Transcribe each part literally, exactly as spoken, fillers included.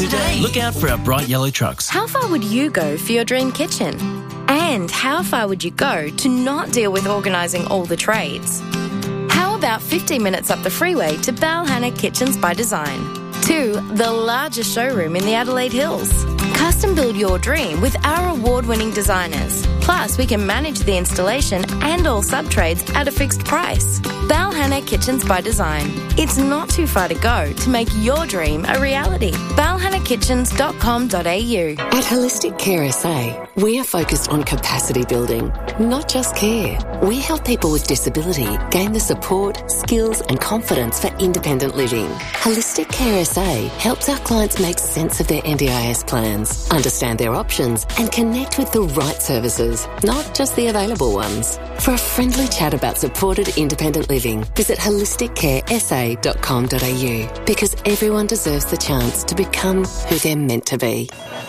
today. Look out for our bright yellow trucks. How far would you go for your dream kitchen? And how far would you go to not deal with organising all the trades? How about fifteen minutes up the freeway to Balhanna Kitchens by Design? To the largest showroom in the Adelaide Hills. Custom build your dream with our award-winning designers. Plus, we can manage the installation and all sub-trades at a fixed price. Balhanna Kitchens by Design. It's not too far to go to make your dream a reality. balhanna kitchens dot com dot a u. At Holistic Care S A, we are focused on capacity building, not just care. We help people with disability gain the support, skills and confidence for independent living. Holistic Care S A helps our clients make sense of their N D I S plans, understand their options and connect with the right services, not just the available ones. For a friendly chat about supported independent living, visit holistic care s a dot com dot a u, because everyone deserves the chance to become who they're meant to be.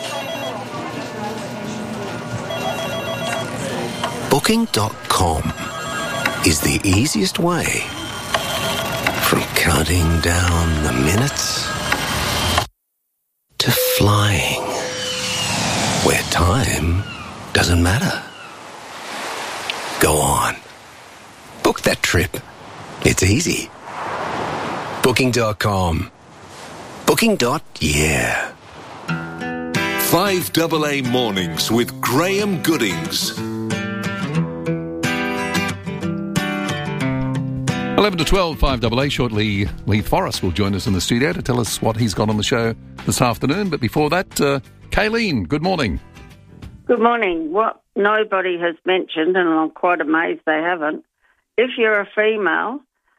Booking dot com is the easiest way from counting down the minutes to flying where time doesn't matter. Go on. Book that trip. It's easy. Booking dot com. Booking. Yeah. five A A Mornings with Graham Goodings. eleven to twelve, five A A. Shortly, Lee Forrest will join us in the studio to tell us what he's got on the show this afternoon. But before that, uh, Kayleen, good morning. Good morning. What nobody has mentioned, and I'm quite amazed they haven't, if you're a female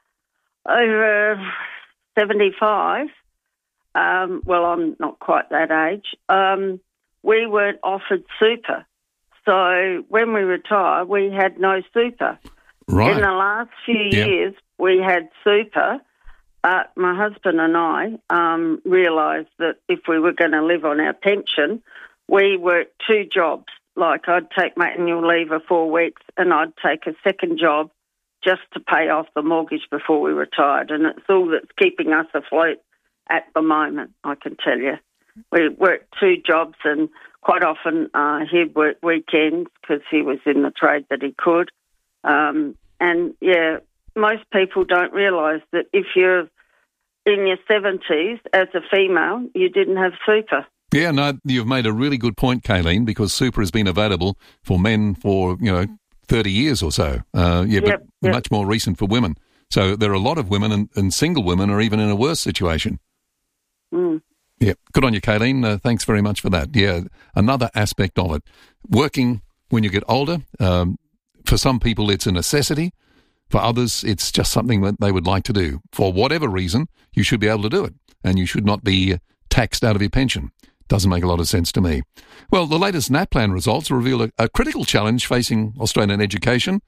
over seventy-five, um, well, I'm not quite that age, um, we weren't offered super. So when we retired, we had no super. Right. In the last few Yep. years, we had super, but my husband and I um, realised that if we were going to live on our pension, we worked two jobs. Like I'd take my annual leave of four weeks and I'd take a second job just to pay off the mortgage before we retired. And it's all that's keeping us afloat at the moment, I can tell you. We worked two jobs and quite often uh, he'd work weekends because he was in the trade that he could. Um, and, yeah, most people don't realise that if you're in your seventies as a female, you didn't have super. Yeah, no, you've made a really good point, Kayleen, because super has been available for men for, you know, thirty years or so. Uh, yeah, Yep, but yep. much more recent for women. So there are a lot of women, and, and single women are even in a worse situation. Mm. Yeah, good on you, Kayleen. Uh, thanks very much for that. Yeah, another aspect of it. Working when you get older, um, for some people it's a necessity. For others, it's just something that they would like to do. For whatever reason, you should be able to do it, and you should not be taxed out of your pension. Doesn't make a lot of sense to me. Well, the latest NAPLAN results reveal a, a critical challenge facing Australian education.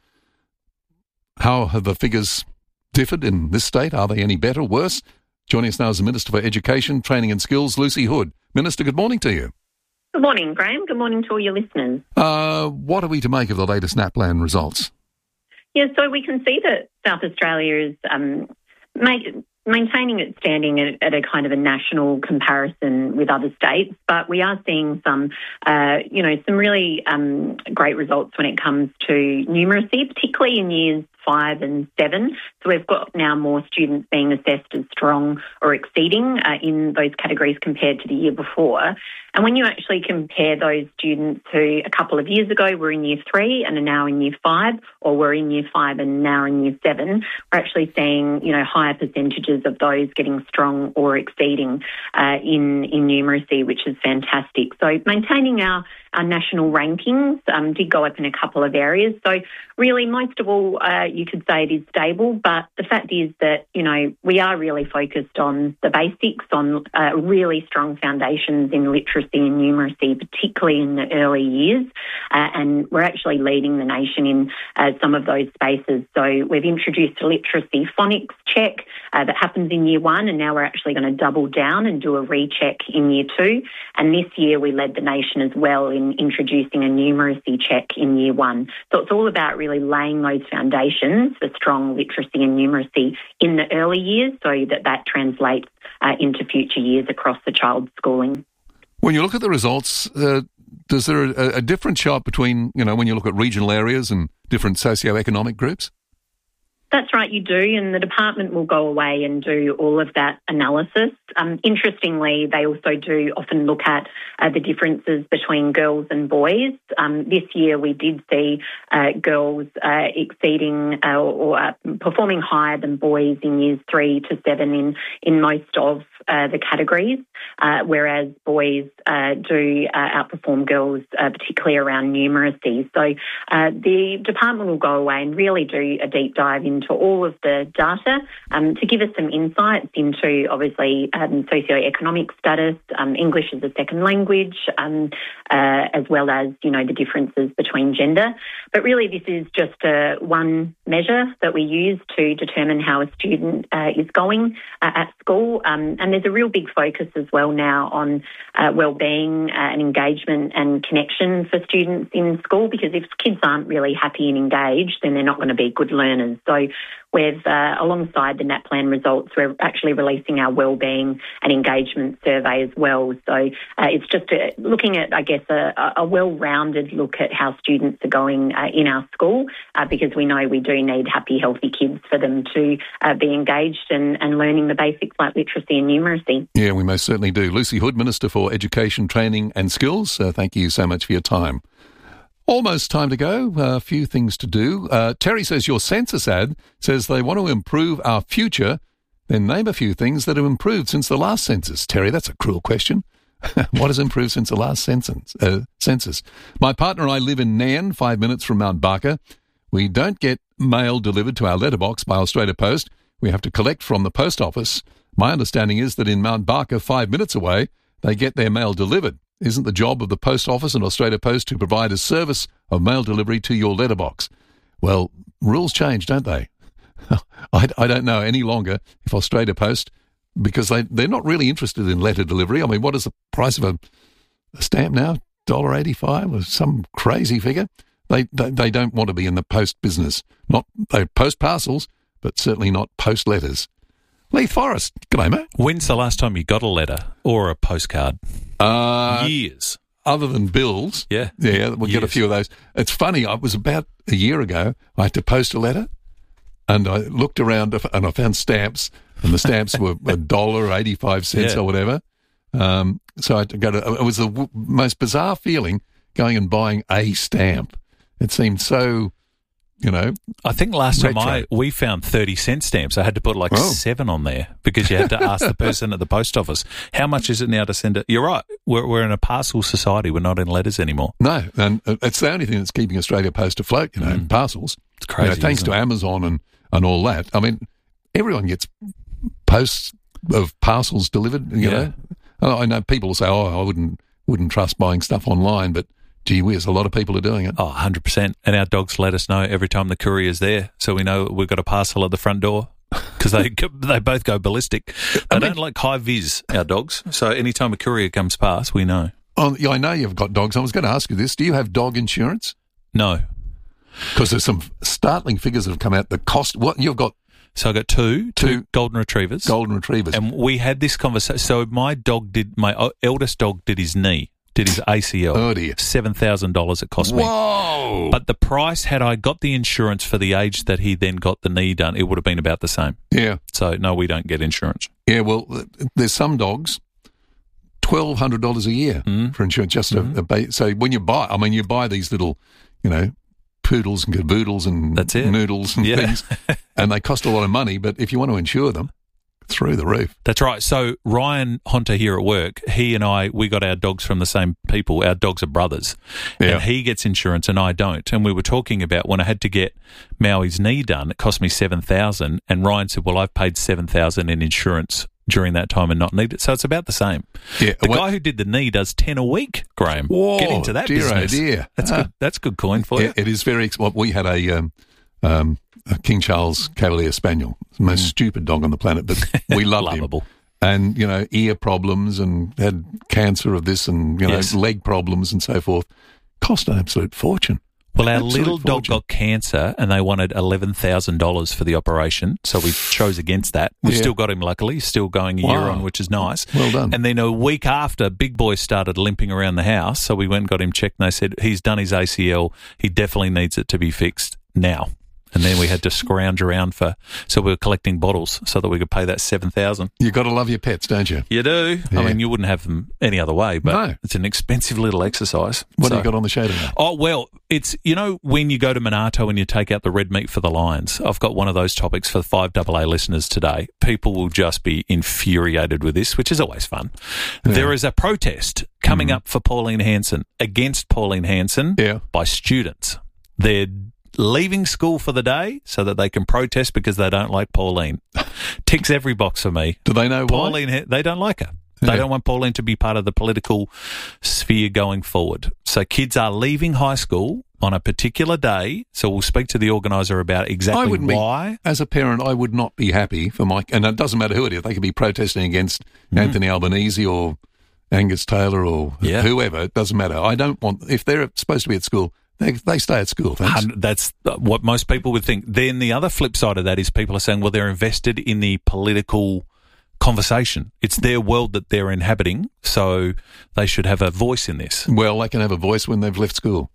How have the figures differed in this state? Are they any better or worse? Joining us now is the Minister for Education, Training and Skills, Lucy Hood. Minister, good morning to you. Good morning, Graham. Good morning to all your listeners. Uh, what are we to make of the latest NAPLAN results? Yeah, so we can see that South Australia is um, make, maintaining its standing at, at a kind of a national comparison with other states, but we are seeing some, uh, you know, some really um, great results when it comes to numeracy, particularly in years five and seven. So we've got now more students being assessed as strong or exceeding uh, in those categories compared to the year before. And when you actually compare those students who a couple of years ago were in year three and are now in year five, or were in year five and now in year seven, we're actually seeing, you know, higher percentages of those getting strong or exceeding uh, in, in numeracy, which is fantastic. So maintaining our, our national rankings um, did go up in a couple of areas. So really, most of all, uh, you could say it is stable, but the fact is that, you know, we are really focused on the basics, on uh, really strong foundations in literacy and numeracy, particularly in the early years, uh, and we're actually leading the nation in uh, some of those spaces. So we've introduced a literacy phonics check uh, that happens in year one, and now we're actually going to double down and do a recheck in year two. And this year we led the nation as well in introducing a numeracy check in year one. So it's all about really laying those foundations interventions for strong literacy and numeracy in the early years so that that translates uh, into future years across the child's schooling. When you look at the results, uh, does there a, a different chart between, you know, when you look at regional areas and different socioeconomic groups? That's right, you do, and the department will go away and do all of that analysis. Um, interestingly, they also do often look at uh, the differences between girls and boys. Um, this year we did see uh, girls uh, exceeding uh, or uh, performing higher than boys in years three to seven in, in most of uh, the categories, uh, whereas boys uh, do uh, outperform girls, uh, particularly around numeracy. So uh, the department will go away and really do a deep dive in into all of the data um, to give us some insights into, obviously, um, socioeconomic status, um, English as a second language, um, uh, as well as, you know, the differences between gender. But really this is just uh, one measure that we use to determine how a student uh, is going uh, at school. Um, and there's a real big focus as well now on uh, wellbeing uh, and engagement and connection for students in school, because if kids aren't really happy and engaged, then they're not going to be good learners. So we've, uh, alongside the NAPLAN results, we're actually releasing our wellbeing and engagement survey as well. So uh, it's just a, looking at, I guess, a, a well-rounded look at how students are going uh, in our school, uh, because we know we do need happy, healthy kids for them to uh, be engaged and, and learning the basics like literacy and numeracy. Yeah, we most certainly do. Lucy Hood, Minister for Education, Training and Skills, uh, thank you so much for your time. Almost time to go. A uh, few things to do. Uh, Terry says your census ad says they want to improve our future. Then name a few things that have improved since the last census. Terry, that's a cruel question. What has improved since the last census? Uh, census? My partner and I live in Nairn, five minutes from Mount Barker. We don't get mail delivered to our letterbox by Australia Post. We have to collect from the post office. My understanding is that in Mount Barker, five minutes away, they get their mail delivered. Isn't the job of the Post Office and Australia Post to provide a service of mail delivery to your letterbox? Well, rules change, don't they? I, I don't know any longer if Australia Post, because they, they're not really interested in letter delivery. I mean, what is the price of a, a stamp now? one dollar eighty-five or some crazy figure? They, they they don't want to be in the post business. Not they post parcels, but certainly not post letters. Leith Forrest, g'day, mate. When's the last time you got a letter or a postcard? Uh, Years. Other than bills. Yeah. Yeah, we'll Years. get a few of those. It's funny, I was about a year ago, I had to post a letter, and I looked around and I found stamps, and the stamps were a dollar, eighty-five cents Yeah. or whatever. Um, so I had to go to, it was the w- most bizarre feeling going and buying a stamp. It seemed so, you know. I think last time retro. I we found thirty cent stamps. I had to put like Oh. seven on there because you had to ask the person at the post office, how much is it now to send it? You're right. We're, we're in a parcel society. We're not in letters anymore. No, and it's the only thing that's keeping Australia Post afloat, you know, Mm. parcels. It's crazy. You know, thanks isn't to it? Amazon and, and all that. I mean, everyone gets posts of parcels delivered, you Yeah. know. Oh, I know people say, oh, I wouldn't wouldn't trust buying stuff online, but gee whiz, a lot of people are doing it. Oh, one hundred percent. And our dogs let us know every time the courier's there, so we know we've got a parcel at the front door because they they both go ballistic. They I mean- don't like high vis, our dogs. So anytime a courier comes past, we know. Oh, yeah, I know you've got dogs. I was going to ask you this. Do you have dog insurance? No. Because there's some startling figures that have come out. The cost, what you've got So I got two, two, Two golden retrievers. golden retrievers. And we had this conversation. So my dog did, my o- eldest dog did his knee, did his A C L. Oh, dear. seven thousand dollars it cost me. Whoa. But the price, had I got the insurance for the age that he then got the knee done, it would have been about the same. Yeah. So, no, we don't get insurance. Yeah, well, there's some dogs, twelve hundred dollars a year Mm. for insurance. Just a, a ba- so when you buy, I mean, you buy these little, you know, poodles and caboodles and That's it. noodles and Yeah. things, and they cost a lot of money. But if you want to insure them, through the roof. That's right. So Ryan Hunter here at work, he and I, we got our dogs from the same people. Our dogs are brothers. Yeah. And he gets insurance and I don't. And we were talking about when I had to get Maui's knee done, it cost me seven thousand dollars. And Ryan said, well, I've paid seven thousand dollars in insurance during that time and not need it. So it's about the same. Yeah. The well- guy who did the knee does ten a week, Graham. Whoa, Get into that dear, oh business. dear. That's Ah. good. That's good coin for Yeah, you. it is very. Ex- well, we had a, um, um, a King Charles Cavalier Spaniel, the most Mm. stupid dog on the planet, but we loved him. Lovable. And, you know, ear problems and had cancer of this and, you know, Yes. leg problems and so forth. Cost an absolute fortune. Well, our Absolute little dog fortune. got cancer and they wanted eleven thousand dollars for the operation, so we chose against that. We've Yeah. still got him, luckily. He's still going a year Wow. on, which is nice. Well done. And then a week after, Big Boy started limping around the house, so we went and got him checked, and they said he's done his A C L. He definitely needs it to be fixed now. And then we had to scrounge around for, so we were collecting bottles so that we could pay that seven thousand dollars. You've got to love your pets, don't you? You do. Yeah. I mean, you wouldn't have them any other way, but No. it's an expensive little exercise. What So- have you got on the show today? Oh, well, it's, you know, when you go to Monarto and you take out the red meat for the lions, I've got one of those topics for the five A A listeners today. People will just be infuriated with this, which is always fun. Yeah. There is a protest coming up for Pauline Hanson, against Pauline Hanson, Yeah. by students. They're leaving school for the day so that they can protest because they don't like Pauline. Ticks every box for me. Do they know why? Pauline, Ha- they don't like her. They Yeah. don't want Pauline to be part of the political sphere going forward. So kids are leaving high school on a particular day. So we'll speak to the organiser about I exactly wouldn't why. be, as a parent, I would not be happy for my, and it doesn't matter who it is. They could be protesting against Mm. Anthony Albanese or Angus Taylor or Yeah. whoever. It doesn't matter. I don't want, if they're supposed to be at school, they, they stay at school. Thanks. And that's what most people would think. Then the other flip side of that is people are saying, well, they're invested in the political conversation. It's their world that they're inhabiting, so they should have a voice in this. Well, they can have a voice when they've left school.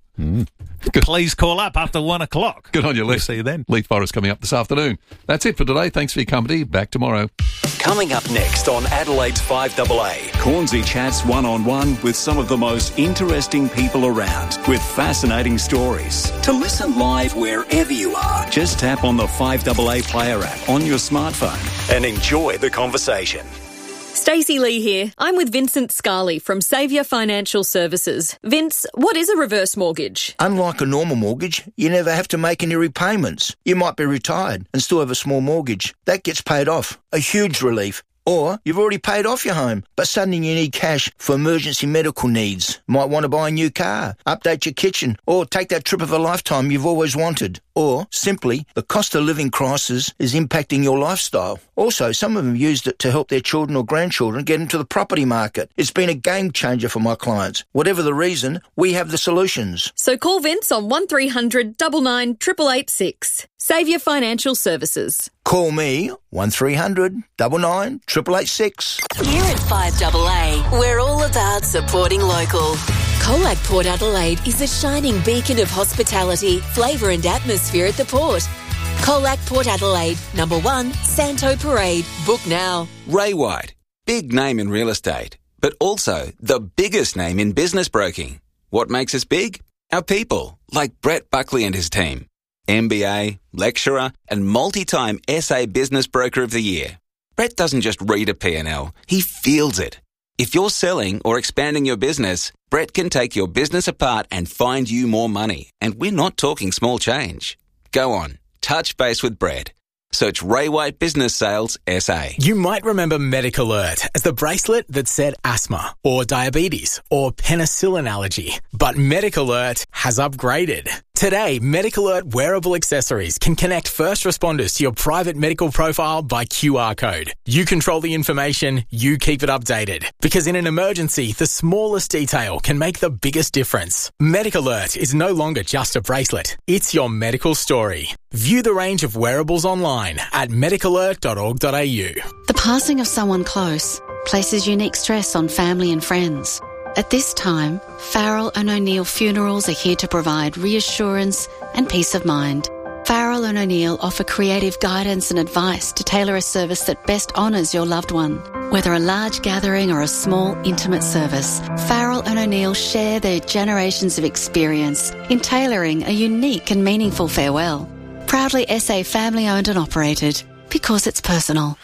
Please call up after one o'clock. Good on you, We'll Leith. see you then. Leith Forest coming up this afternoon. That's it for today. Thanks for your company. Back tomorrow. Coming up next on Adelaide's five A A. Cornsey chats one-on-one with some of the most interesting people around with fascinating stories. To listen live wherever you are Just tap on the five A A player app on your smartphone. and enjoy the conversation. Stacey Lee here. I'm with Vincent Scarley from Saviour Financial Services. Vince, what is a reverse mortgage? Unlike a normal mortgage, you never have to make any repayments. You might be retired and still have a small mortgage. That gets paid off. A huge relief. Or you've already paid off your home, but suddenly you need cash for emergency medical needs. Might want to buy a new car, update your kitchen, or take that trip of a lifetime you've always wanted. Or, simply, the cost of living crisis is impacting your lifestyle. Also, some of them used it to help their children or grandchildren get into the property market. It's been a game changer for my clients. Whatever the reason, we have the solutions. So call Vince on one three hundred nine nine eight eight eight six. Saviour Financial Services. Call me, one three hundred nine nine eight eight eight six. Here at five A A, we're all about supporting local. Colac Port Adelaide is a shining beacon of hospitality, flavour and atmosphere at the port. Colac Port Adelaide, number one, Santo Parade. Book now. Ray White, big name in real estate, but also the biggest name in business broking. What makes us big? Our people, like Brett Buckley and his team. M B A, lecturer, and multi-time S A Business Broker of the Year. Brett doesn't just read a P and L, he feels it. If you're selling or expanding your business, Brett can take your business apart and find you more money. And we're not talking small change. Go on, touch base with Brett. Search Ray White Business Sales S A. You might remember MediCalert as the bracelet that said asthma or diabetes or penicillin allergy. But MediCalert has upgraded. Today, MediCalert wearable accessories can connect first responders to your private medical profile by Q R code. You control the information, you keep it updated. Because in an emergency, the smallest detail can make the biggest difference. MediCalert is no longer just a bracelet. It's your medical story. View the range of wearables online at medicalert dot org dot a u. The passing of someone close places unique stress on family and friends. At this time, Farrell and O'Neill Funerals are here to provide reassurance and peace of mind. Farrell and O'Neill offer creative guidance and advice to tailor a service that best honours your loved one. Whether a large gathering or a small, intimate service, Farrell and O'Neill share their generations of experience in tailoring a unique and meaningful farewell. Proudly S A family owned and operated, because it's personal.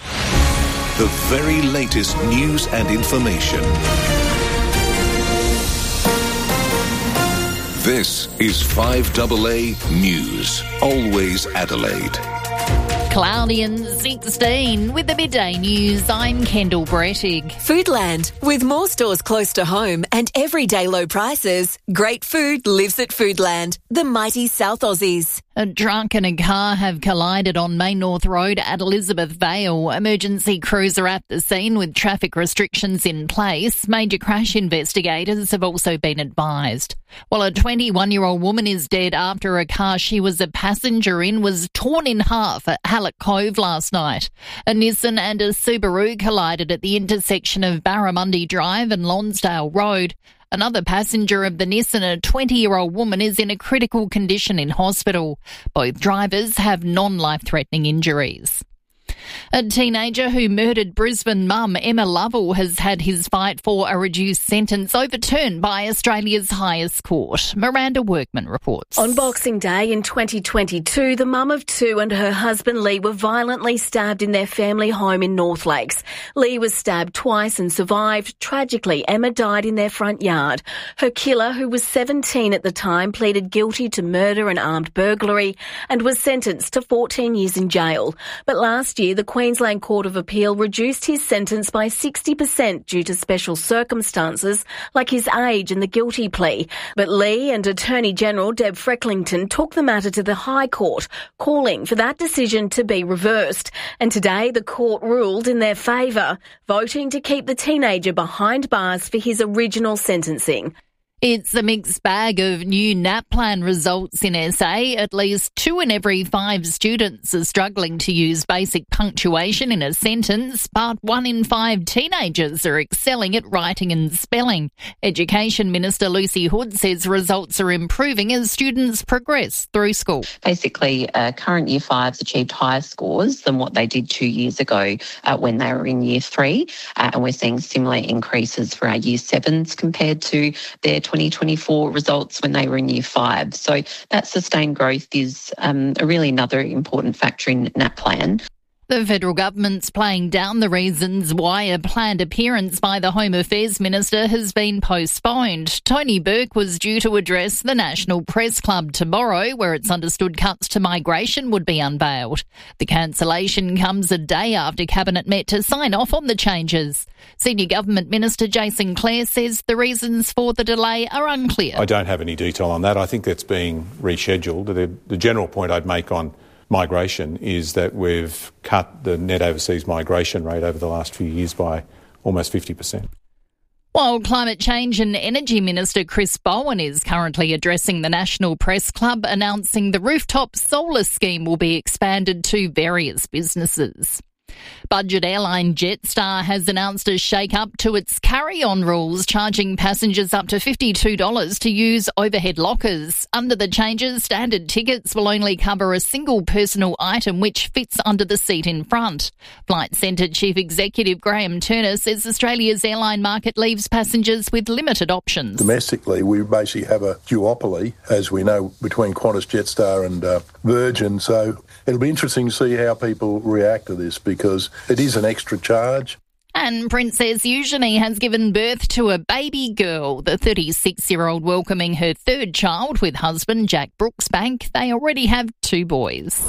The very latest news and information. This is five A A News, always Adelaide. Cloudy and sixteen. With the midday news, I'm Kendall Brettig. Foodland. With more stores close to home and everyday low prices, great food lives at Foodland, the mighty South Aussies. A truck and a car have collided on Main North Road at Elizabeth Vale. Emergency crews are at the scene with traffic restrictions in place. Major crash investigators have also been advised. While a twenty-one-year-old woman is dead after a car she was a passenger in was torn in half at Hallett Cove last night. A Nissan and a Subaru collided at the intersection of Barramundi Drive and Lonsdale Road. Another passenger of the Nissan, a twenty-year-old woman, is in a critical condition in hospital. Both drivers have non-life-threatening injuries. A teenager who murdered Brisbane mum Emma Lovell has had his fight for a reduced sentence overturned by Australia's highest court. Miranda Workman reports. On Boxing Day in twenty twenty-two, the mum of two and her husband Lee were violently stabbed in their family home in North Lakes. Lee was stabbed twice and survived. Tragically, Emma died in their front yard. Her killer, who was seventeen at the time, pleaded guilty to murder and armed burglary and was sentenced to fourteen years in jail. But last year, the Queensland Court of Appeal reduced his sentence by sixty percent due to special circumstances like his age and the guilty plea. But Lee and Attorney General Deb Frecklington took the matter to the High Court, calling for that decision to be reversed. And today the court ruled in their favour, voting to keep the teenager behind bars for his original sentencing. It's a mixed bag of new NAPLAN results in S A. At least two in every five students are struggling to use basic punctuation in a sentence, but one in five teenagers are excelling at writing and spelling. Education Minister Lucy Hood says results are improving as students progress through school. Basically, uh, current Year fives achieved higher scores than what they did two years ago uh, when they were in Year three, uh, and we're seeing similar increases for our Year sevens compared to their twenty twenty-four results when they were in Year five. So that sustained growth is um, a really another important factor in NAPLAN. The federal government's playing down the reasons why a planned appearance by the Home Affairs Minister has been postponed. Tony Burke was due to address the National Press Club tomorrow, where it's understood cuts to migration would be unveiled. The cancellation comes a day after Cabinet met to sign off on the changes. Senior Government Minister Jason Clare says the reasons for the delay are unclear. I don't have any detail on that. I think that's being rescheduled. The, the general point I'd make on migration is that we've cut the net overseas migration rate over the last few years by almost fifty percent. While Climate Change and Energy Minister Chris Bowen is currently addressing the National Press Club, announcing the rooftop solar scheme will be expanded to various businesses. Budget airline Jetstar has announced a shake-up to its carry-on rules, charging passengers up to fifty-two dollars to use overhead lockers. Under the changes, standard tickets will only cover a single personal item which fits under the seat in front. Flight Centre Chief Executive Graham Turner says Australia's airline market leaves passengers with limited options. Domestically, we basically have a duopoly, as we know, between Qantas, Jetstar and uh, Virgin, so it'll be interesting to see how people react to this because it is an extra charge. And Princess Eugenie has given birth to a baby girl. The thirty-six-year-old welcoming her third child with husband Jack Brooksbank. They already have two boys.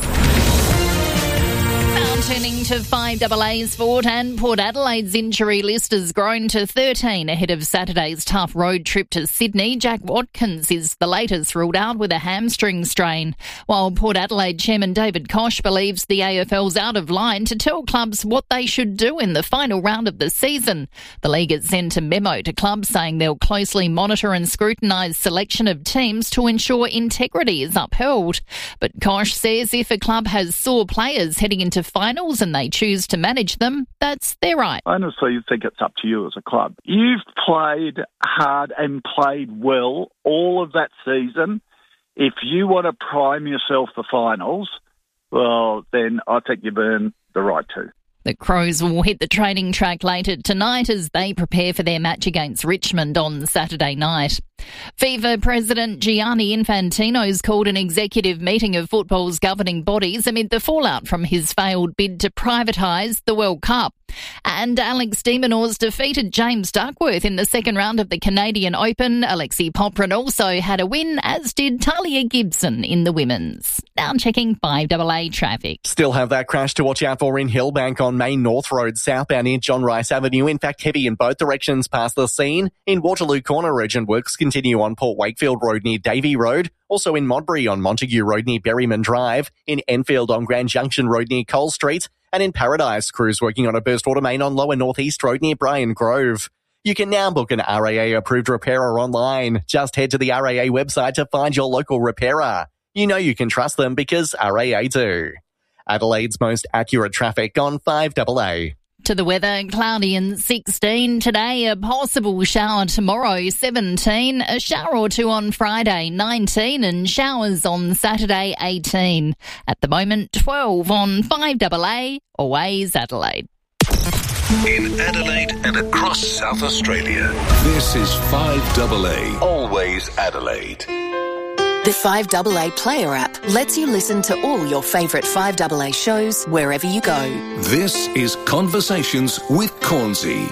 Now turning to five A A sport, and Port Adelaide's injury list has grown to thirteen ahead of Saturday's tough road trip to Sydney. Jack Watkins is the latest ruled out with a hamstring strain, while Port Adelaide Chairman David Koch believes the A F L's out of line to tell clubs what they should do in the final round of the season. The league has sent a memo to clubs saying they'll closely monitor and scrutinise selection of teams to ensure integrity is upheld. But Koch says if a club has sore players heading into finals and they choose to manage them, that's their right. I honestly think it's up to you as a club. You've played hard and played well all of that season. If you want to prime yourself for finals, well, then I think you've earned the right to. The Crows will hit the training track later tonight as they prepare for their match against Richmond on Saturday night. FIFA President Gianni Infantino's called an executive meeting of football's governing bodies amid the fallout from his failed bid to privatise the World Cup. And Alex de Minaur defeated James Duckworth in the second round of the Canadian Open. Alexei Poprin also had a win, as did Talia Gibson in the women's. Now checking five A A traffic. Still have that crash to watch out for in Hillbank on Main North Road, southbound near John Rice Avenue. In fact, heavy in both directions past the scene. In Waterloo Corner, urgent works continue on Port Wakefield Road near Davey Road. Also in Modbury on Montague Road near Berryman Drive. In Enfield on Grand Junction Road near Cole Street. And in Paradise, crews working on a burst water main on Lower North East Road near Brian Grove. You can now book an R A A-approved repairer online. Just head to the R A A website to find your local repairer. You know you can trust them because R A A do. Adelaide's most accurate traffic on five A A. To the weather, cloudy and sixteen today, a possible shower tomorrow, seventeen, a shower or two on Friday, nineteen, and showers on Saturday, eighteen. At the moment, twelve on five A A, always Adelaide. In Adelaide and across South Australia, this is five A A, always Adelaide. The five A A Player app lets you listen to all your favourite five A A shows wherever you go. This is Conversations with Cornsey.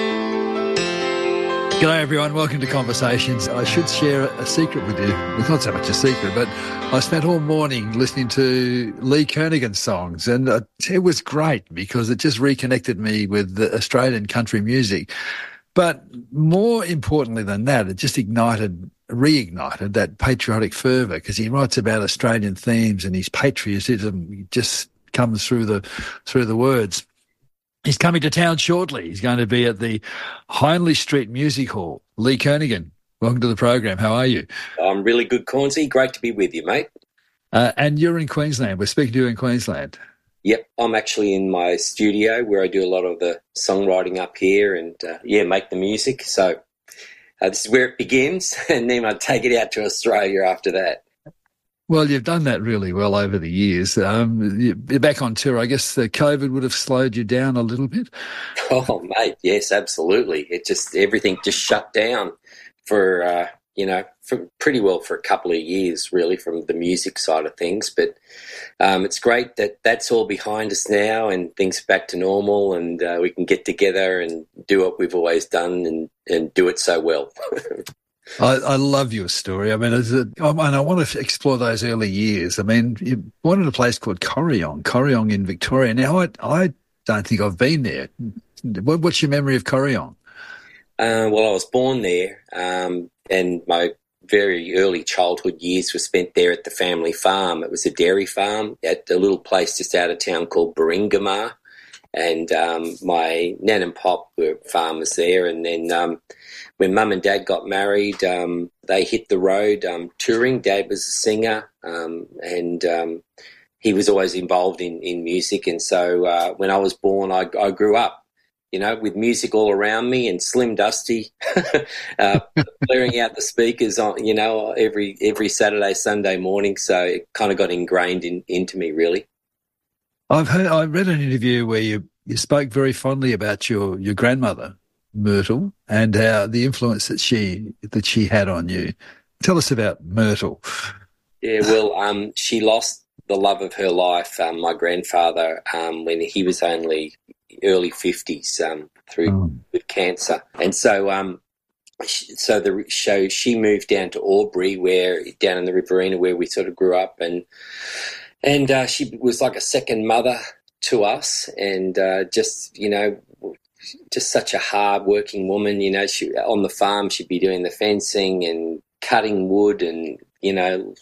G'day everyone, welcome to Conversations. I should share a secret with you. It's not so much a secret, but I spent all morning listening to Lee Kernaghan songs, and it was great because it just reconnected me with the Australian country music. But more importantly than that, it just ignited reignited that patriotic fervour, because he writes about Australian themes and his patriotism just comes through the through the words. He's coming to town shortly. He's going to be at the Hindley Street Music Hall. Lee Kernaghan, welcome to the program. How are you? I'm really good, Cornsey. Great to be with you, mate. Uh, and you're in Queensland. We're speaking to you in Queensland. Yep, I'm actually in my studio where I do a lot of the songwriting up here and, uh, yeah, make the music. So uh, this is where it begins, and then I take it out to Australia after that. Well, you've done that really well over the years. Um, you're back on tour. I guess the COVID would have slowed you down a little bit. Oh, mate, yes, absolutely. It just, everything just shut down for, uh, you know, for pretty well for a couple of years, really, from the music side of things. But um, it's great that that's all behind us now and things are back to normal, and uh, we can get together and do what we've always done and, and do it so well. I, I love your story. I mean, it's a, and I want to explore those early years. I mean, you born in a place called Corryong, Corryong in Victoria. Now, I, I don't think I've been there. What, what's your memory of Corryong? Uh, well, I was born there, um, and my very early childhood years were spent there at the family farm. It was a dairy farm at a little place just out of town called Baringamar, and um, my nan and pop were farmers there. And then um, when Mum and Dad got married, um, they hit the road um, touring. Dad was a singer, um, and um, he was always involved in, in music. And so uh, when I was born, I, I grew up, you know, with music all around me and Slim Dusty uh, blaring out the speakers on, you know, every every Saturday, Sunday morning. So it kind of got ingrained in, into me, really. I've heard, I read an interview where you, you spoke very fondly about your, your grandmother, Myrtle, and how the influence that she that she had on you. Tell us about Myrtle. Yeah, well, um, she lost the love of her life, um, my grandfather, um, when he was only early fifties um, through oh. with cancer, and so um, she, so the so she moved down to Albury, where down in the Riverina, where we sort of grew up, and and uh, she was like a second mother to us, and uh, just you know. just such a hard-working woman, you know. She on the farm, she'd be doing the fencing and cutting wood, and you know,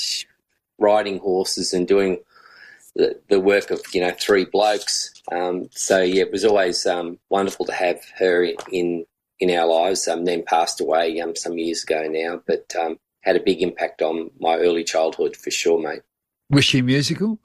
riding horses and doing the, the work of you know three blokes. Um, so yeah, it was always um, wonderful to have her in in our lives. Um, then passed away um, some years ago now, but um, had a big impact on my early childhood for sure, mate. Was she musical?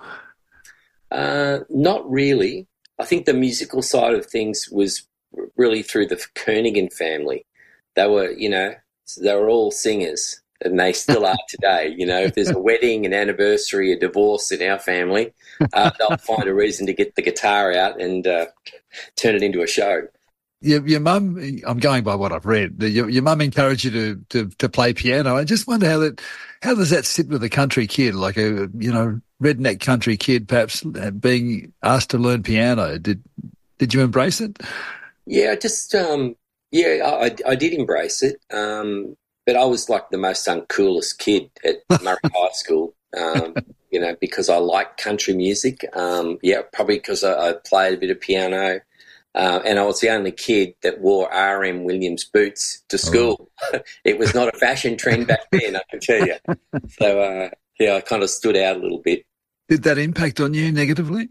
Uh, not really. I think the musical side of things was really through the Kernaghan family. They were, you know, they were all singers, and they still are today. You know, if there's a wedding, an anniversary, a divorce in our family, uh, they'll find a reason to get the guitar out and uh, turn it into a show. Your, your mum, I'm going by what I've read, your, your mum encouraged you to, to, to play piano. I just wonder how that, how does that sit with a country kid, like a, you know, redneck country kid, perhaps being asked to learn piano? Did, did you embrace it? Yeah, just, um, yeah, I, I did embrace it. Um, but I was like the most uncoolest kid at Murray High School, um, you know, because I like country music. Um, yeah, probably because I, I played a bit of piano. Uh, and I was the only kid that wore R M Williams boots to school. Oh. It was not a fashion trend back then, I can tell you. So, uh, yeah, I kind of stood out a little bit. Did that impact on you negatively?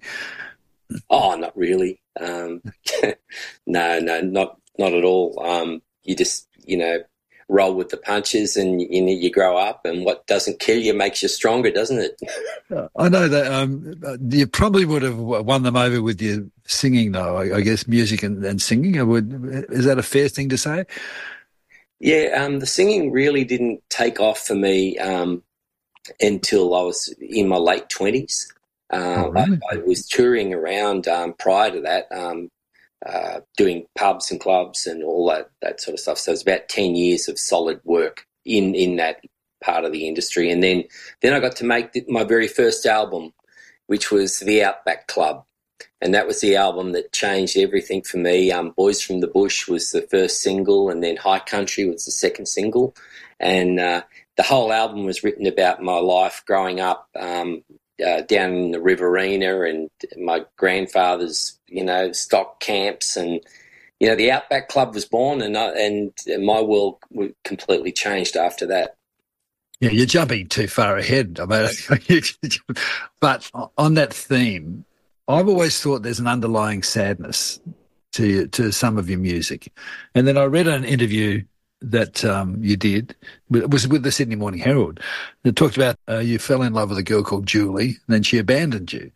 Oh, not really. Um, no, no, not not at all. Um, you just, you know, roll with the punches and you know, you grow up, and what doesn't kill you makes you stronger, doesn't it? I know that um, you probably would have won them over with your singing, though, I, I guess, music and, and singing. I would, is that a fair thing to say? Yeah, um, the singing really didn't take off for me um, until I was in my late twenties. Um, oh, really? I, I was touring around um, prior to that, um, Uh, doing pubs and clubs and all that, that sort of stuff. So it's about ten years of solid work in, in that part of the industry. And then, then I got to make the, my very first album, which was The Outback Club. And that was the album that changed everything for me. Um, Boys from the Bush was the first single, and then High Country was the second single. And uh, the whole album was written about my life growing up um, uh, down in the Riverina and my grandfather's, you know, stock camps. And, you know, the Outback Club was born, and, uh, and my world completely changed after that. Yeah, you're jumping too far ahead. I mean, but on that theme, I've always thought there's an underlying sadness to to some of your music. And then I read an interview that um, you did, it was with the Sydney Morning Herald, that talked about uh, you fell in love with a girl called Julie, and then she abandoned you.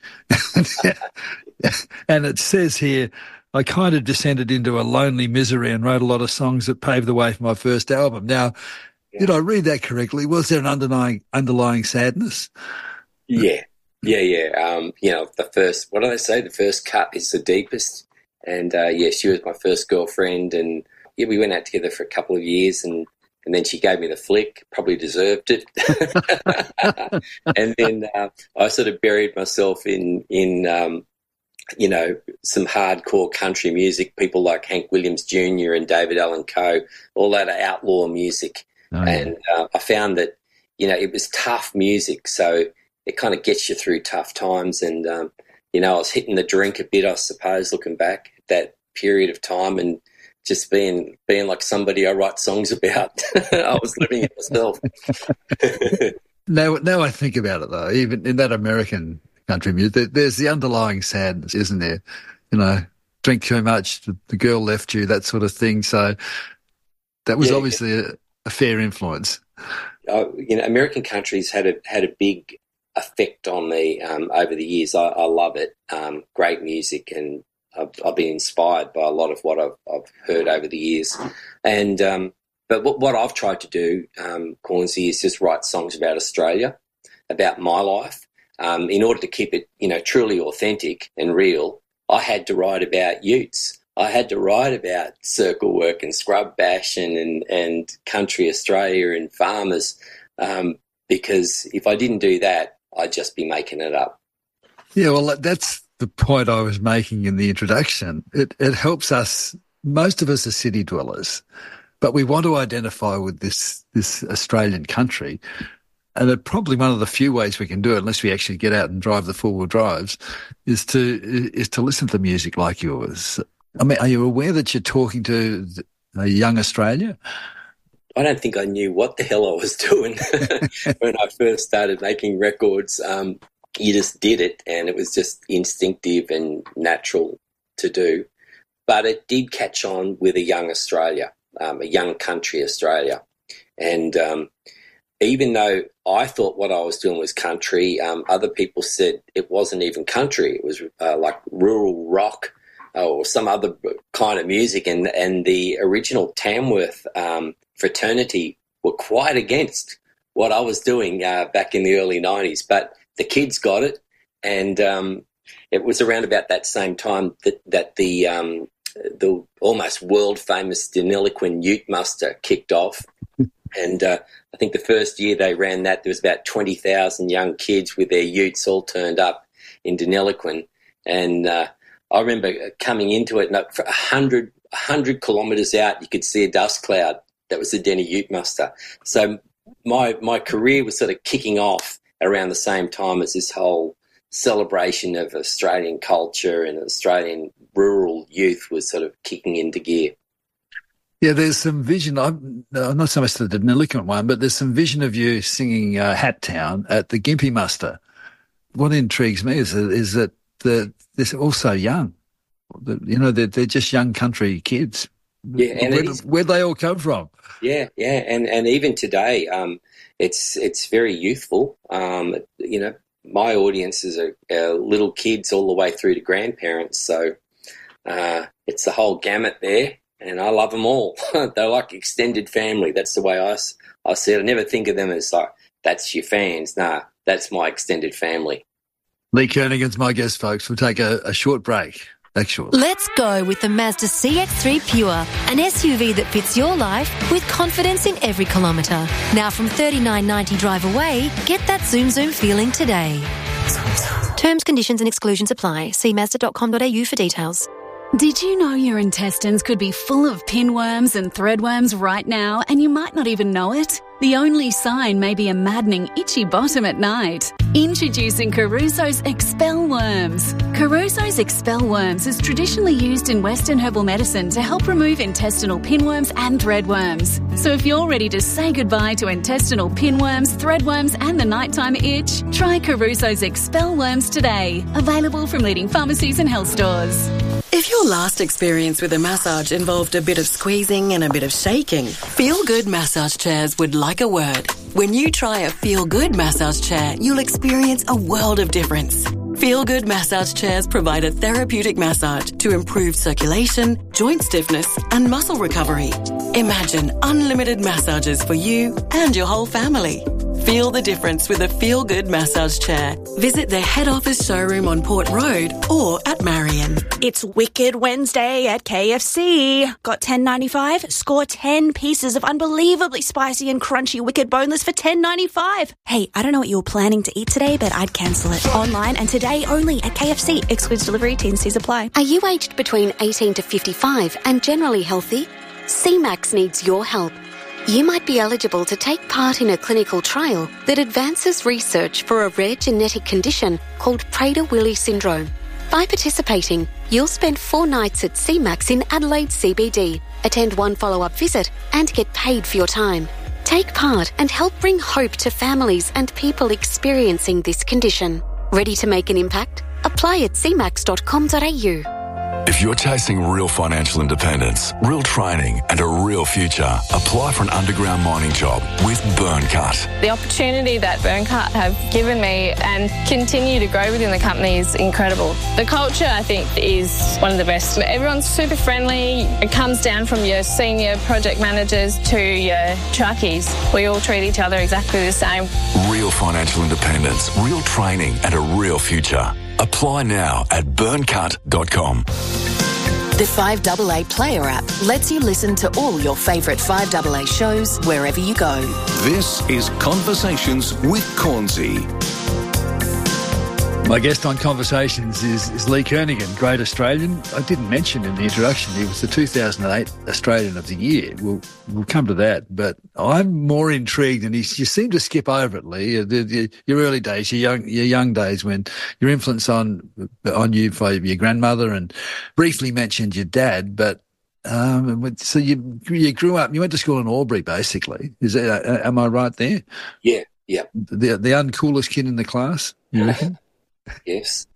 And it says here, I kind of descended into a lonely misery and wrote a lot of songs that paved the way for my first album. Now, yeah. Did I read that correctly? Was there an underlying underlying sadness? Yeah, yeah, yeah. Um, you know, the first, what do they say? The first cut is the deepest. And, uh, yeah, she was my first girlfriend, and, yeah, we went out together for a couple of years, and, and then she gave me the flick, probably deserved it. And then uh, I sort of buried myself in, in um, you know, some hardcore country music, people like Hank Williams Junior and David Allan Coe, all that outlaw music. Oh, yeah. And uh, I found that, you know, it was tough music, so it kind of gets you through tough times. And, um, you know, I was hitting the drink a bit, I suppose, looking back at that period of time, and just being being like somebody I write songs about. I was living it myself. now, now I think about it, though, even in that American country music, there's the underlying sadness, isn't there? You know, drink too much, the girl left you, that sort of thing. So that was yeah, obviously yeah. A, a fair influence. Uh, you know, American country's had a had a big effect on me um, over the years. I, I love it. Um, great music, and I've, I've been inspired by a lot of what I've, I've heard over the years. And um, but what, what I've tried to do, um, Cornsey, is just write songs about Australia, about my life. Um, in order to keep it, you know, truly authentic and real, I had to write about utes. I had to write about circle work and scrub bash and, and, and country Australia and farmers, um, because if I didn't do that, I'd just be making it up. Yeah, well, that's the point I was making in the introduction. It, it helps us, most of us are city dwellers, but we want to identify with this, this Australian country. And it, probably one of the few ways we can do it, unless we actually get out and drive the four-wheel drives, is to is to listen to music like yours. I mean, are you aware that you're talking to a young Australia? I don't think I knew what the hell I was doing when I first started making records. Um, you just did it, and it was just instinctive and natural to do. But it did catch on with a young Australia, um, a young country Australia. And um, even though I thought what I was doing was country, um, other people said it wasn't even country. It was uh, like rural rock or some other kind of music. And, and the original Tamworth um, fraternity were quite against what I was doing uh, back in the early nineties. But the kids got it, and um, it was around about that same time that, that the um, the almost world famous Deniliquin Ute Muster kicked off. And uh, I think the first year they ran that, there was about twenty thousand young kids with their utes all turned up in Deniliquin. And uh, I remember coming into it, and for one hundred, one hundred kilometres out, you could see a dust cloud. That was the Denny Ute Muster. So my my career was sort of kicking off around the same time as this whole celebration of Australian culture and Australian rural youth was sort of kicking into gear. Yeah, there's some vision. I'm not so much the Deniliquin one, but there's some vision of you singing uh, Hat Town at the Gympie Muster. What intrigues me is, is that the, they're all so young. The, you know, they're, they're just young country kids. Yeah, and Where, it is, where'd they all come from? Yeah, yeah, and, and even today, um, it's it's very youthful. Um, you know, my audiences are, are little kids all the way through to grandparents, so uh, it's the whole gamut there. And I love them all. They're like extended family. That's the way I, I see it. I never think of them as like, that's your fans. Nah, that's my extended family. Lee Kernaghan's my guest, folks. We'll take a, a short break. Actually. Let's go with the Mazda C X three Pure, an S U V that fits your life with confidence in every kilometre. Now from thirty-nine ninety drive away, get that zoom zoom feeling today. Terms, conditions and exclusions apply. See mazda dot com dot a u for details. Did you know your intestines could be full of pinworms and threadworms right now and you might not even know it? The only sign may be a maddening itchy bottom at night. Introducing Caruso's Expel Worms. Caruso's Expel Worms is traditionally used in Western herbal medicine to help remove intestinal pinworms and threadworms. So if you're ready to say goodbye to intestinal pinworms, threadworms and the nighttime itch, try Caruso's Expel Worms today. Available from leading pharmacies and health stores. If your last experience with a massage involved a bit of squeezing and a bit of shaking, Feel Good Massage Chairs would like a word. When you try a Feel Good massage chair, you'll experience a world of difference. Feel Good massage chairs provide a therapeutic massage to improve circulation, joint stiffness and muscle recovery. Imagine unlimited massages for you and your whole family. Feel the difference with a Feel Good massage chair. Visit their head office showroom on Port Road or at Marion. It's Wicked Wednesday at K F C. Got ten ninety-five? Score ten pieces of unbelievably spicy and crunchy Wicked Boneless for ten ninety-five. Hey, I don't know what you were planning to eat today, but I'd cancel it. Online and today only at K F C. Excludes delivery, T and C's apply. Are you aged between eighteen to fifty-five and generally healthy? C MAX needs your help. You might be eligible to take part in a clinical trial that advances research for a rare genetic condition called Prader-Willi syndrome. By participating, you'll spend four nights at C MAX in Adelaide C B D, attend one follow-up visit and get paid for your time. Take part and help bring hope to families and people experiencing this condition. Ready to make an impact? Apply at c max dot com dot a u. If you're chasing real financial independence, real training and a real future, apply for an underground mining job with Burncut. The opportunity that Burncut have given me and continue to grow within the company is incredible. The culture, I think, is one of the best. Everyone's super friendly. It comes down from your senior project managers to your truckies. We all treat each other exactly the same. Real financial independence, real training and a real future. Apply now at burncut dot com. The five A A Player app lets you listen to all your favourite five A A shows wherever you go. This is Conversations with Cornsey. My guest on Conversations is, is Lee Kernaghan, great Australian. I didn't mention in the introduction, he was the two thousand eight Australian of the Year. We'll, we'll come to that, but I'm more intrigued, and you, you seem to skip over it, Lee, the, the, your early days, your young, your young days, when your influence on, on you by your grandmother, and briefly mentioned your dad, but um, so you, you grew up, you went to school in Albury, basically. Is that, uh, am I right there? Yeah, yeah. The, the uncoolest kid in the class, you reckon? Yes.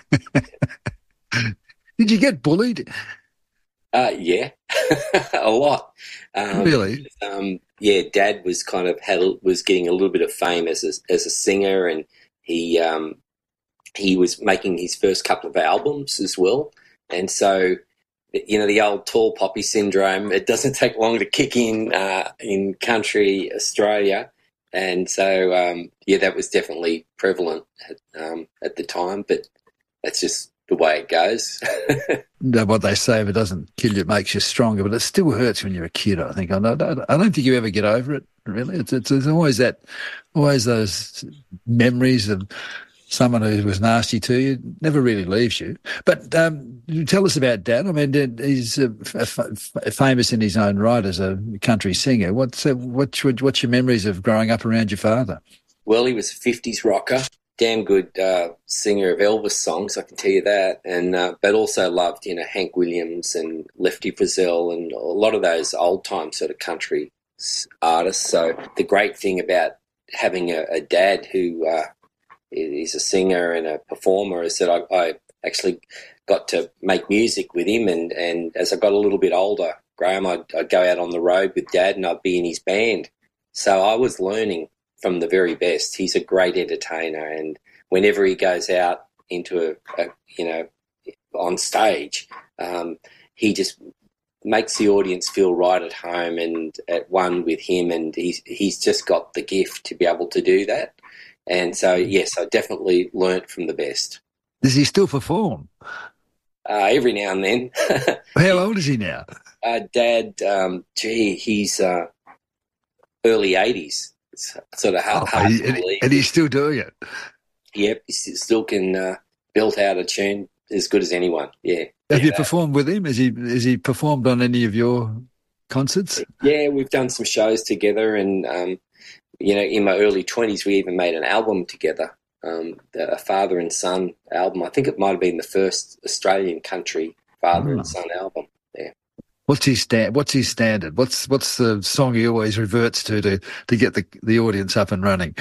Did you get bullied? Uh, yeah, a lot. Um, really? Um, yeah, Dad was kind of had was getting a little bit of fame as a, as a singer, and he um, he was making his first couple of albums as well. And so, you know, the old tall poppy syndrome. It doesn't take long to kick in uh, in country Australia. And so, um, yeah, that was definitely prevalent at, um, at the time, but that's just the way it goes. No, what they say, if it doesn't kill you, it makes you stronger. But it still hurts when you're a kid, I think. I don't, I don't think you ever get over it, really. It's, it's, it's always that, always those memories of someone who was nasty to you. Never really leaves you. But um, tell us about Dad. I mean, he's uh, f- f- famous in his own right as a country singer. What's uh, what's what's your memories of growing up around your father? Well, he was a fifties rocker. Damn good uh, singer of Elvis songs, I can tell you that, and uh, but also loved, you know, Hank Williams and Lefty Frizzell and a lot of those old-time sort of country artists. So the great thing about having a, a dad who uh, is a singer and a performer is that I, I actually got to make music with him, and, and as I got a little bit older, Graham, I'd, I'd go out on the road with Dad and I'd be in his band. So I was learning from the very best. He's a great entertainer, and whenever he goes out into a, a you know, on stage, um, he just makes the audience feel right at home and at one with him, and he's he's just got the gift to be able to do that. And so, yes, I definitely learnt from the best. Does he still perform? Uh, every now and then. How old is he now? Uh, Dad, um, gee, he's uh, early eighties. It's sort of hard, oh, hard and, to believe. And he's still doing it? Yep, he still can uh, belt out a tune as good as anyone, yeah. Have yeah, you that. performed with him? Has he, has he performed on any of your concerts? Yeah, we've done some shows together, and, um, you know, in my early twenties we even made an album together, um, a father and son album. I think it might have been the first Australian country father oh. and son album, yeah. What's his stand? What's his standard? What's what's the song he always reverts to to to get the the audience up and running,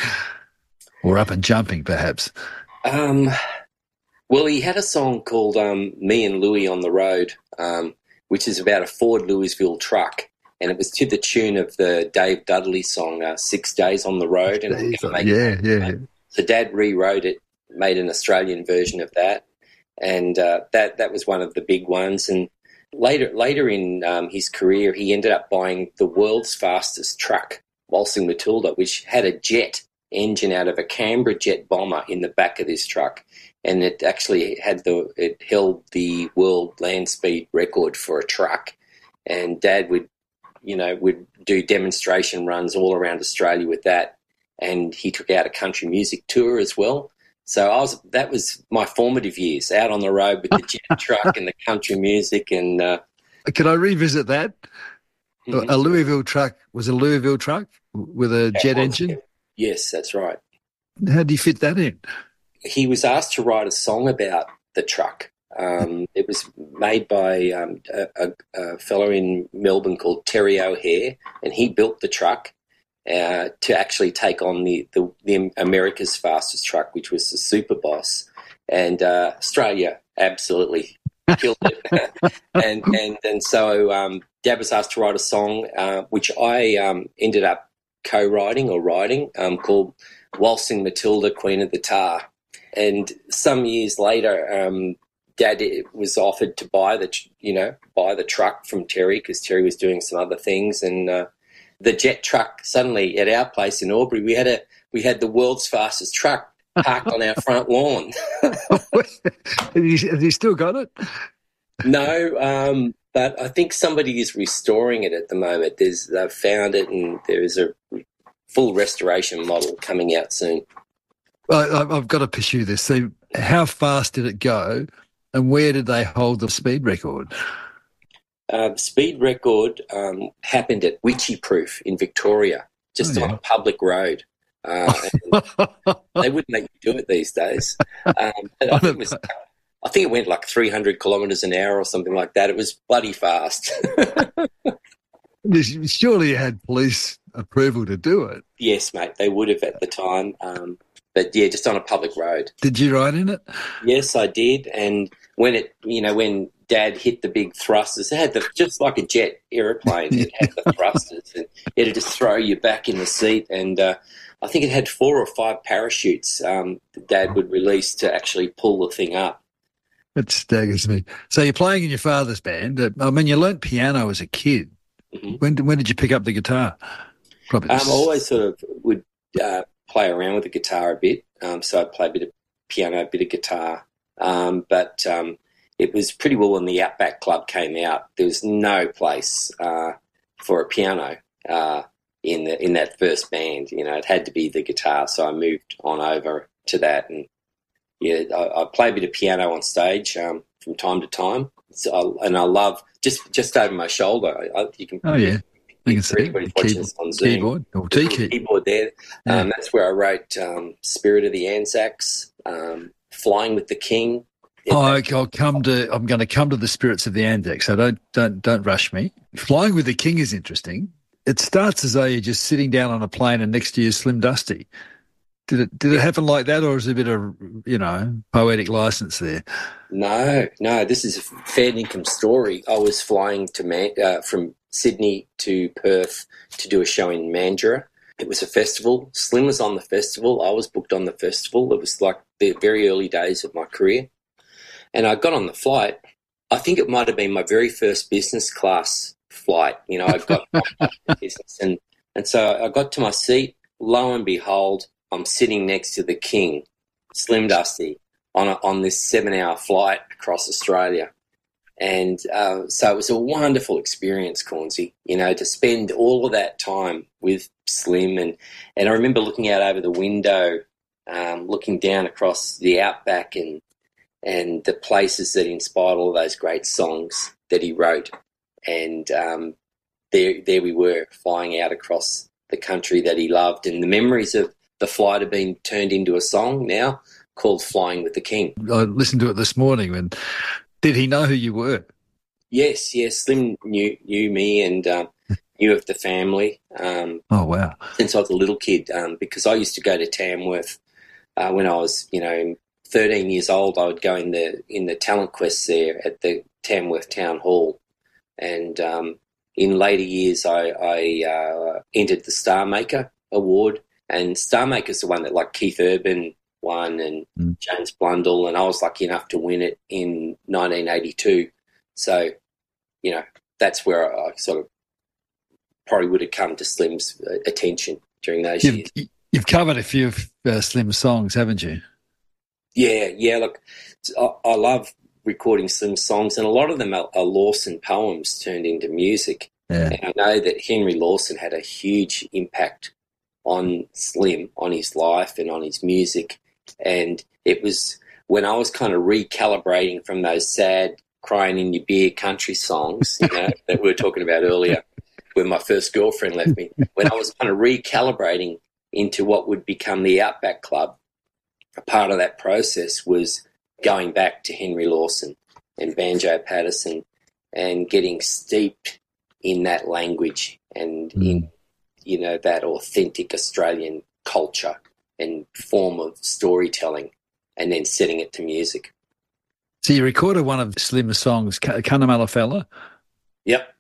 or up and jumping, perhaps? Um, well, he had a song called um, "Me and Louie on the Road," um, which is about a Ford Louisville truck, and it was to the tune of the Dave Dudley song uh, Six Days on the Road. And it yeah, it, yeah. So Dad rewrote it, made an Australian version of that, and uh, that that was one of the big ones. And Later later in um, his career, he ended up buying the world's fastest truck, Waltzing Matilda, which had a jet engine out of a Canberra jet bomber in the back of this truck. And it actually had the it held the world land speed record for a truck. And Dad would, you know, would do demonstration runs all around Australia with that. And he took out a country music tour as well. So I was that was my formative years, out on the road with the jet truck and the country music. And uh, can I revisit that? Mm-hmm. A Louisville truck was a Louisville truck with a jet was, engine? Yes, that's right. How do you fit that in? He was asked to write a song about the truck. Um, it was made by um, a, a, a fellow in Melbourne called Terry O'Hare, and he built the truck. Uh, to actually take on the, the, the America's fastest truck, which was the Super Boss, and uh, Australia absolutely killed it. and and and so um, Dad was asked to write a song, uh, which I um, ended up co-writing or writing, um, called "Waltzing Matilda, Queen of the Tar." And some years later, um, Dad was offered to buy the you know buy the truck from Terry, because Terry was doing some other things, and uh, the jet truck suddenly at our place in Albury, we had a we had the world's fastest truck parked on our front lawn. Have you, have you still got it? No, um, but I think somebody is restoring it at the moment. There's they've found it, and there is a full restoration model coming out soon. Well, I've got to pursue this. So, how fast did it go, and where did they hold the speed record? Uh, the speed record um, happened at Witchy Proof in Victoria, just oh, yeah. on a public road. Uh, they wouldn't make you do it these days. Um, but I, think it was, I think it went like three hundred kilometres an hour or something like that. It was bloody fast. Surely you had police approval to do it. Yes, mate, they would have at the time. Um, but, yeah, just on a public road. Did you ride in it? Yes, I did. And when it, you know, when Dad hit the big thrusters, it had the, just like a jet aeroplane, it had the thrusters, and it'd just throw you back in the seat. And uh, I think it had four or five parachutes um, that Dad would release to actually pull the thing up. It staggers me. So you're playing in your father's band. Uh, I mean, you learnt piano as a kid. Mm-hmm. When, when did you pick up the guitar? Probably. Um, I always sort of would uh, play around with the guitar a bit. Um, so I'd play a bit of piano, a bit of guitar. Um, but um, it was pretty well when the Outback Club came out. There was no place uh, for a piano uh, in the in that first band. You know, it had to be the guitar. So I moved on over to that, and yeah, I, I play a bit of piano on stage um, from time to time. So I, and I love just just over my shoulder. I, you can. Oh yeah. You can see everybody's watching keyboard, this on Zoom. keyboard or T key. Keyboard there. Yeah. Um, that's where I wrote um, "Spirit of the Anzacs," um, "Flying with the King." Oh, okay, I'll come to. I'm going to come to the Spirits of the Anzacs. So don't don't don't rush me. Flying with the King is interesting. It starts as though you're just sitting down on a plane and next to you is Slim Dusty. Did it did it happen like that, or is there a bit of, you know, poetic license there? No, no. This is a fair income story. I was flying to Man- uh, from Sydney to Perth to do a show in Mandurah. It was a festival. Slim was on the festival. I was booked on the festival. It was like the very early days of my career. And I got on the flight. I think it might have been my very first business class flight. You know, I got business, and and so I got to my seat. Lo and behold, I'm sitting next to the King, Slim Dusty, on a, on this seven-hour flight across Australia. And uh, so it was a wonderful experience, Cornsey, you know, to spend all of that time with Slim. And, and I remember looking out over the window, um, looking down across the outback and and the places that inspired all of those great songs that he wrote. And um, there, there we were, flying out across the country that he loved. And the memories of the flight have been turned into a song now called "Flying with the King." I listened to it this morning. And did he know who you were? Yes, yes. Slim knew knew me and um, knew of the family. Um, oh wow! Since I was a little kid, um, because I used to go to Tamworth uh, when I was, you know, thirteen years old. I would go in the in the talent quest there at the Tamworth Town Hall, and um, in later years, I, I uh, entered the Star Maker Award. And Star Maker's the one that, like, Keith Urban won and mm. James Blundell, and I was lucky enough to win it in nineteen eighty-two. So, you know, that's where I sort of probably would have come to Slim's attention during those you've, years. You've covered a few of uh, Slim's songs, haven't you? Yeah, yeah. Look, I, I love recording Slim's songs, and a lot of them are, are Lawson poems turned into music. Yeah. And I know that Henry Lawson had a huge impact on Slim, on his life and on his music. And it was when I was kind of recalibrating from those sad crying in your beer country songs, you know, that we were talking about earlier, when my first girlfriend left me, when I was kind of recalibrating into what would become the Outback Club, a part of that process was going back to Henry Lawson and Banjo Patterson and getting steeped in that language and mm. in, you know, that authentic Australian culture and form of storytelling, and then setting it to music. So you recorded one of Slim's songs, Cunnamulla Fella. Yep.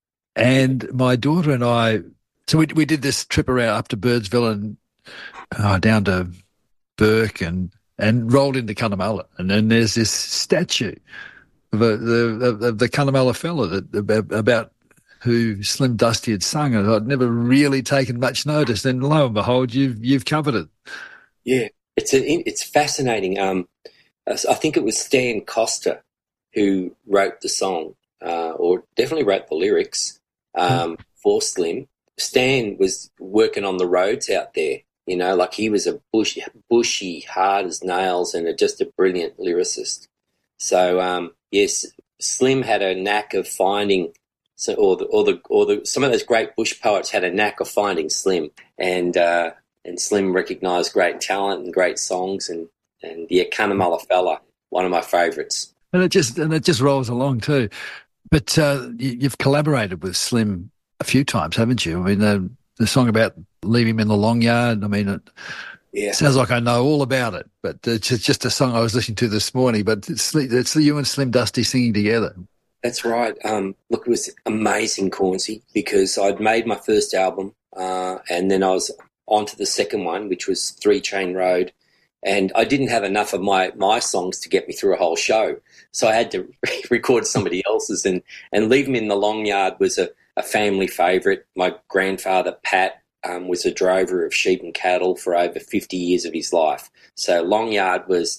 And my daughter and I, so we we did this trip around up to Birdsville and uh, down to Burke and and rolled into Cunnamulla, and then there's this statue of a, the of the Cunnamulla Fella that about, about who Slim Dusty had sung, and I'd never really taken much notice. And lo and behold, you've you've covered it. Yeah, it's a, it's fascinating. Um, I think it was Stan Costa who wrote the song, uh, or definitely wrote the lyrics um, mm. for Slim. Stan was working on the roads out there. You know, like he was a bushy, bushy, hard as nails, and a, just a brilliant lyricist. So um, yes, Slim had a knack of finding. So, or the, or the, or the, some of those great bush poets had a knack of finding Slim, and uh, and Slim recognised great talent and great songs, and and yeah, Cunnamulla Fella, one of my favourites. And it just and it just rolls along too. But uh, you, you've collaborated with Slim a few times, haven't you? I mean, the, the song about "Leave Him in the Long Yard." I mean, it yeah. sounds like I know all about it, but it's just a song I was listening to this morning. But it's, it's you and Slim Dusty singing together. That's right. Um, look, it was amazing, Cornsey, because I'd made my first album uh, and then I was on to the second one, which was Three Chain Road, and I didn't have enough of my, my songs to get me through a whole show, so I had to record somebody else's, and, and Leave 'Em in the Long Yard was a, a family favourite. My grandfather, Pat, um, was a drover of sheep and cattle for over fifty years of his life, so Long Yard was just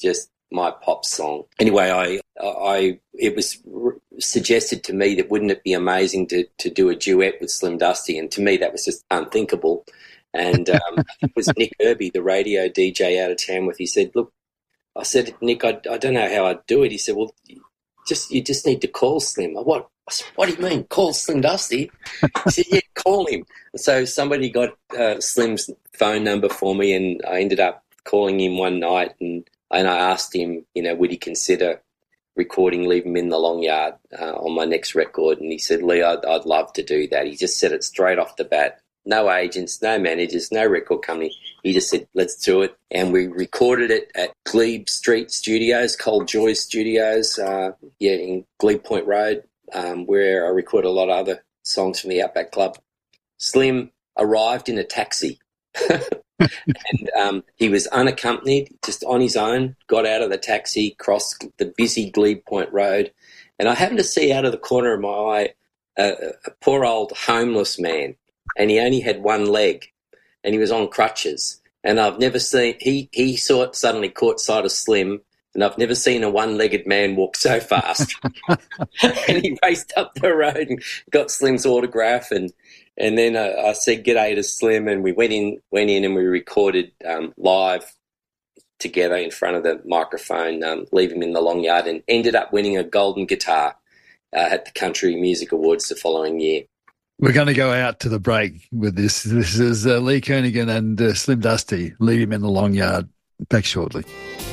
my pop song. Anyway, I, I, it was suggested to me that wouldn't it be amazing to, to do a duet with Slim Dusty, and to me that was just unthinkable. And um, it was Nick Irby, the radio D J out of Tamworth. He said, "Look," I said, "Nick, I, I don't know how I'd do it." He said, "Well, just you just need to call Slim." I, what? I said, "What do you mean, call Slim Dusty?" He said, "Yeah, call him." So somebody got uh, Slim's phone number for me, and I ended up calling him one night, and and I asked him, you know, would he consider recording Leave Him in the Long Yard uh, on my next record, and he said, "Lee, I'd, I'd love to do that." He just said it straight off the bat. No agents, no managers, no record company. He just said, "Let's do it." And we recorded it at Glebe Street Studios, Cold Joy Studios, uh, yeah, in Glebe Point Road, um, where I recorded a lot of other songs from the Outback Club. Slim arrived in a taxi. And um, he was unaccompanied, just on his own, got out of the taxi, crossed the busy Glebe Point Road, and I happened to see out of the corner of my eye a, a poor old homeless man, and he only had one leg, and he was on crutches. And I've never seen, he, he saw it, suddenly caught sight of Slim, and I've never seen a one-legged man walk so fast. And he raced up the road and got Slim's autograph, and And then uh, I said g'day to Slim, and we went in, went in, and we recorded um, live together in front of the microphone, um, Leave Him in the Long Yard, and ended up winning a golden guitar uh, at the Country Music Awards the following year. We're going to go out to the break with this. This is uh, Lee Kernaghan and uh, Slim Dusty, Leave Him in the Long Yard. Back shortly.